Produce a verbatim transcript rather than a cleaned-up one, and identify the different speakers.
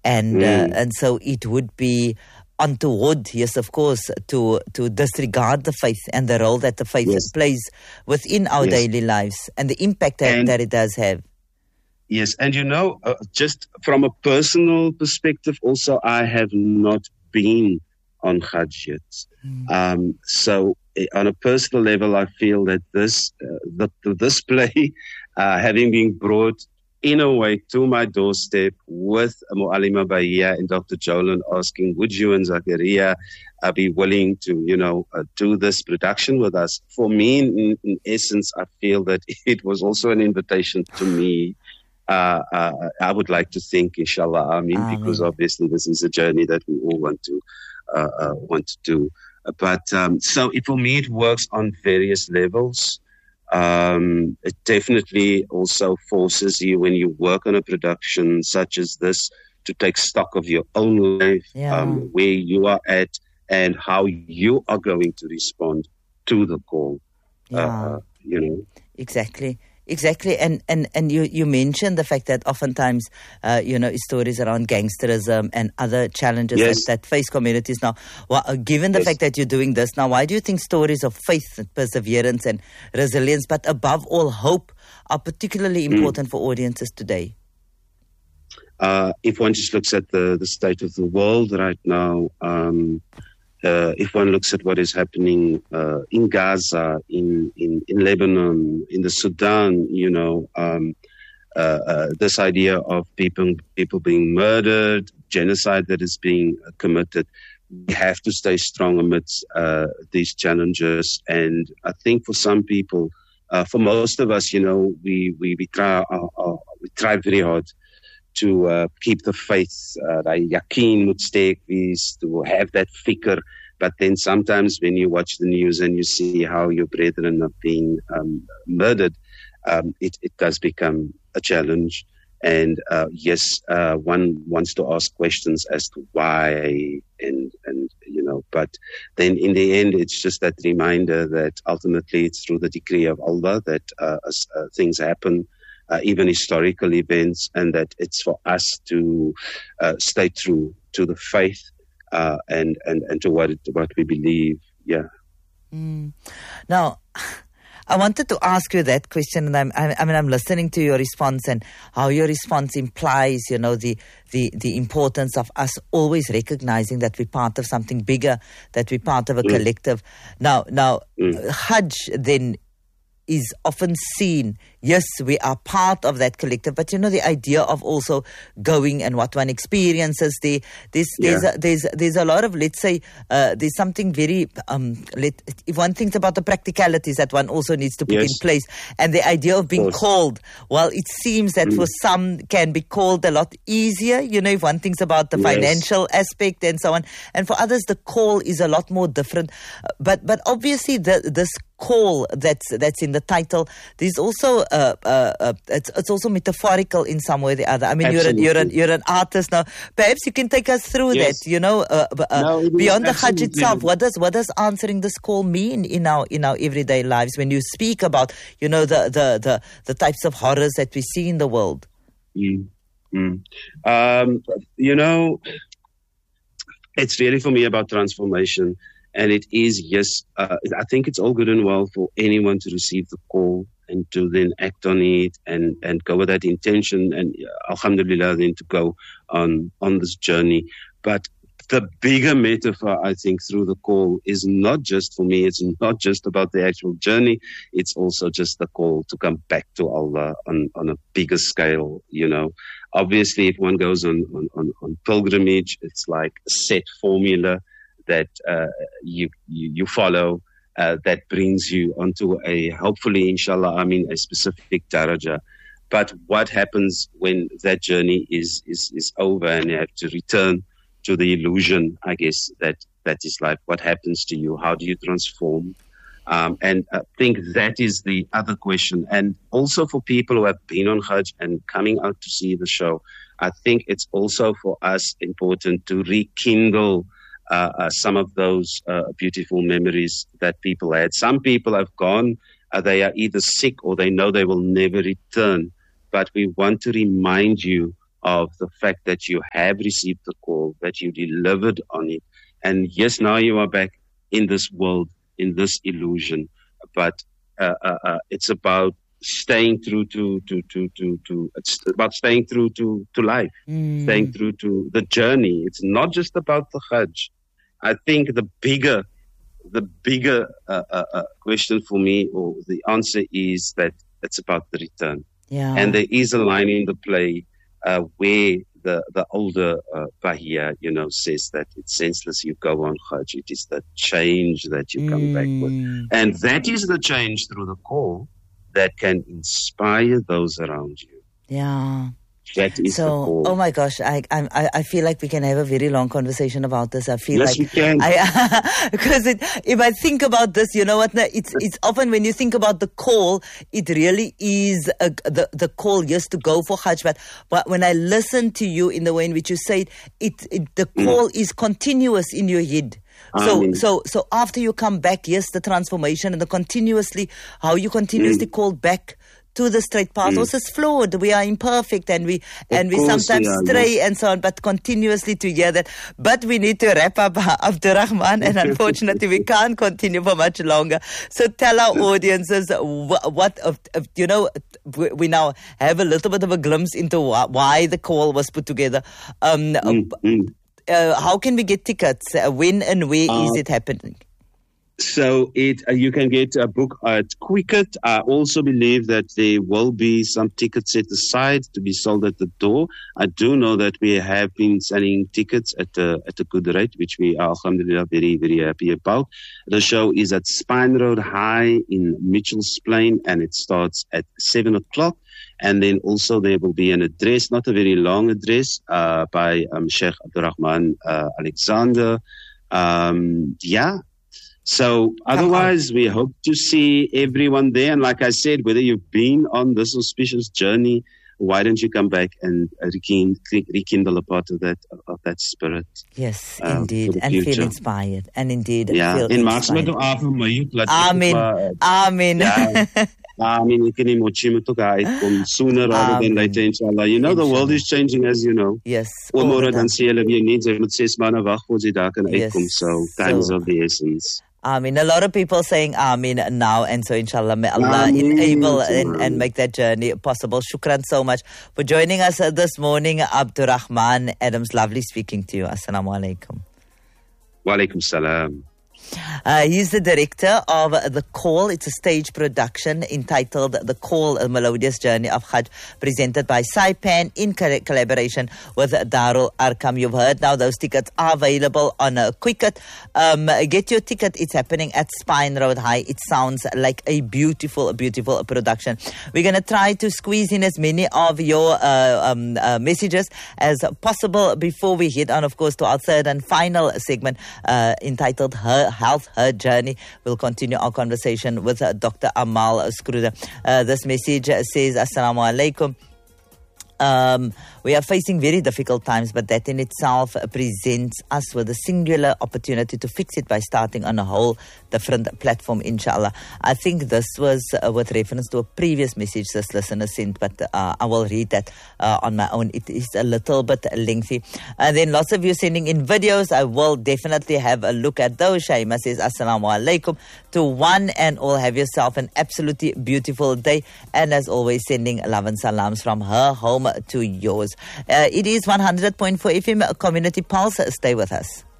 Speaker 1: And
Speaker 2: Mm.
Speaker 1: uh, and so it would be untoward, yes, of course, to to disregard the faith and the role that the faith
Speaker 2: Yes.
Speaker 1: plays within our
Speaker 2: Yes.
Speaker 1: daily lives and the impact that,
Speaker 2: And-
Speaker 1: that it does have.
Speaker 2: Yes, and you know, uh, just from a personal perspective, also, I have not been on Hajj yet.
Speaker 1: Mm.
Speaker 2: Um, so, eh, on a personal level, I feel that this uh, the, the display, uh, having been brought in a way to my doorstep with Mu'alima Bahia and Doctor Jolan asking, would you and Zakaria uh, be willing to, you know, uh, do this production with us? For me, in, in essence, I feel that it was also an invitation to me. Uh, uh, I would like to think, inshallah, I mean,
Speaker 1: Ameen.
Speaker 2: because obviously this is a journey that we all want to uh, uh, want to do. But um, so it, for me, it works on various levels. Um, it definitely also forces you when you work on a production such as this to take stock of your own life,
Speaker 1: Yeah.
Speaker 2: um, where you are at, and how you are going to respond to the call.
Speaker 1: Yeah.
Speaker 2: Uh, you know.
Speaker 1: Exactly. Exactly, and and and you, you mentioned the fact that oftentimes, uh, you know, stories around gangsterism and other challenges
Speaker 2: Yes.
Speaker 1: that, that face communities now. Well, uh, given the
Speaker 2: Yes.
Speaker 1: fact that you're doing this now, why do you think stories of faith, and perseverance, and resilience, but above all hope, are particularly important for audiences today?
Speaker 2: Uh, if one just looks at the, the state of the world right now, um, uh, if one looks at what is happening uh, in Gaza, in, in, in Lebanon, in the Sudan, you know, um, uh, uh, this idea of people people being murdered, genocide that is being committed, we have to stay strong amidst uh, these challenges. And I think for some people, uh, for most of us, you know, we we, we try uh, uh, we try very hard to uh, keep the faith, uh, die yaqeen moet sterk wees, to have that fikr. But then sometimes when you watch the news and you see how your brethren are being um, murdered, um, it, it does become a challenge. And uh, yes, uh, one wants to ask questions as to why, and, and you know, but then in the end, it's just that reminder that ultimately it's through the decree of Allah that uh, uh, things happen. Uh, even historical events, and that it's for us to uh, stay true to the faith uh, and, and, and to what it, what we believe. Yeah.
Speaker 1: Mm. Now, I wanted to ask you that question, and I'm, I, I mean, I'm listening to your response and how your response implies, you know, the, the, the importance of us always recognizing that we're part of something bigger, that we're part of a
Speaker 2: Mm.
Speaker 1: collective. Now, now,
Speaker 2: Mm.
Speaker 1: Hajj then is often seen, yes, we are part of that collective, but you know, the idea of also going and what one experiences there, there's, there's,
Speaker 2: Yeah.
Speaker 1: a, there's, there's a lot of, let's say, uh, there's something very, um, let, if one thinks about the practicalities that one also needs to put
Speaker 2: Yes.
Speaker 1: in place, and the idea of being
Speaker 2: course.
Speaker 1: called, well, it seems that
Speaker 2: Mm.
Speaker 1: for some can be called a lot easier, you know, if one thinks about the
Speaker 2: Yes.
Speaker 1: financial aspect and so on, and for others, the call is a lot more different, Uh, but, but obviously the, this call that's that's in the title, there's also uh, uh, uh, it's, it's also metaphorical in some way or the other. I mean, you're an, you're an
Speaker 2: Absolutely.
Speaker 1: you're an artist now. Perhaps you can take us through
Speaker 2: Yes.
Speaker 1: that. You know, uh, uh,
Speaker 2: No, it is
Speaker 1: beyond the Hajj
Speaker 2: absolutely.
Speaker 1: itself, what does what does answering this call mean in our in our everyday lives when you speak about, you know, the the the, the types of horrors that we see in the world?
Speaker 2: Mm. Mm. Um, you know, it's really for me about transformation. And it is, yes, uh, I think it's all good and well for anyone to receive the call and to then act on it and, and go with that intention and uh, alhamdulillah then to go on, on this journey. But the bigger metaphor, I think, through the call is not just for me, it's not just about the actual journey, it's also just the call to come back to Allah on, on a bigger scale, you know. Obviously, if one goes on, on, on, on pilgrimage, it's like a set formula that uh, you, you you follow uh, that brings you onto a, hopefully, inshallah, I mean, a specific daraja. But what happens when that journey is, is, is over and you have to return to the illusion, I guess, that, that is life? What happens to you? How do you transform? Um, and I think that is the other question. And also for people who have been on Hajj and coming out to see the show, I think it's also for us important to rekindle Uh, uh, some of those uh, beautiful memories that people had. Some people have gone, uh, they are either sick or they know they will never return. But we want to remind you of the fact that you have received the call, that you delivered on it. And yes, now you are back in this world, in this illusion. But uh, uh, uh, it's about staying true to, to, to, to, to, it's about staying true to, to life, mm. staying true to the journey. It's not just about the Hajj. I think the bigger, the bigger uh, uh, uh, question for me, or the answer is that it's about the return.
Speaker 1: Yeah.
Speaker 2: And there is a line in the play uh, where the, the older uh, Bahia, you know, says that it's senseless you go on Hajj. It is the change that you come mm. back with. And that is the change through the call that can inspire those around you.
Speaker 1: Yeah.
Speaker 2: That is
Speaker 1: so,
Speaker 2: the call.
Speaker 1: Oh my gosh, I, I I feel like we can have a very long conversation about this. I feel
Speaker 2: yes,
Speaker 1: like
Speaker 2: we can.
Speaker 1: I, because it, if I think about this, you know what? It's it's often when you think about the call, it really is a, the the call yes to go for Hajj. But, but when I listen to you in the way in which you say it, it, it the call mm. is continuous in your head. So,
Speaker 2: Amen.
Speaker 1: so, so after you come back, yes, the transformation and the continuously, how you continuously mm. call back to the straight path. Mm. Also, is flawed. We are imperfect, and we and we sometimes we stray and so on. But continuously to hear that. But we need to wrap up, Abdurrahman, and unfortunately, we can't continue for much longer. So, tell our audiences what, what uh, you know. We now have a little bit of a glimpse into why the call was put together. Um,
Speaker 2: mm. Mm.
Speaker 1: Uh, how can we get tickets? Uh, when and where uh, is it happening?
Speaker 2: So it uh, you can get a book at Quicket. I also believe that there will be some tickets set aside to be sold at the door. I do know that we have been selling tickets at a, at a good rate, which we are, alhamdulillah, very, very happy about. The show is at Spine Road High in Mitchell's Plain, and it starts at seven o'clock. And then also there will be an address, not a very long address, uh, by um, Sheikh Abdurrahman uh, Alexander. Um, yeah. So otherwise, we hope to see everyone there. And like I said, whether you've been on this auspicious journey, why don't you come back and rekindle, rekindle a part of that of that spirit?
Speaker 1: Yes, uh, indeed, and
Speaker 2: future.
Speaker 1: feel inspired, and indeed,
Speaker 2: yeah.
Speaker 1: feel
Speaker 2: In
Speaker 1: inspired. Amen. Amen.
Speaker 2: Yeah. I mean, you can imagine sooner rather than later, inshallah. You know, inshallah. The world is changing, as you know.
Speaker 1: Yes.
Speaker 2: Omora dan sê hulle weer nie, jy moet ses maande wag voor jy daar kan uitkom. So, times
Speaker 1: so,
Speaker 2: of the essence.
Speaker 1: I mean, a lot of people saying Amin now, and so inshallah, may Allah
Speaker 2: Ameen.
Speaker 1: enable and, and make that journey possible. Shukran so much for joining us uh, this morning, Abdurrahman Adams. Lovely speaking to you. Assalamu alaikum.
Speaker 2: Wa alaikum salam.
Speaker 1: Uh, he's the director of The Call. It's a stage production entitled The Call, A Melodious Journey of Hajj, presented by Saipan in co- collaboration with Darul Arqam. You've heard now those tickets are available on uh, Quicket. Um, get your ticket. It's happening at Spine Road High. It sounds like a beautiful, beautiful production. We're going to try to squeeze in as many of your uh, um, uh, messages as possible before we head on, of course, to our third and final segment uh, entitled Her Health, Her Journey. We'll continue our conversation with uh, Doctor Amal Skruder. Uh, this message says, Assalamu alaikum. Um, we are facing very difficult times, but that in itself presents us with a singular opportunity to fix it by starting on a whole different platform, inshallah. I think this was uh, with reference to a previous message this listener sent, but uh, I will read that uh, on my own. It is a little bit lengthy. And then lots of you sending in videos. I will definitely have a look at those. Shaima says, Assalamu alaikum to one and all. Have yourself an absolutely beautiful day. And as always, sending love and salams from her home to yours. Uh, it is one hundred point four F M Community Pulse. Stay with us.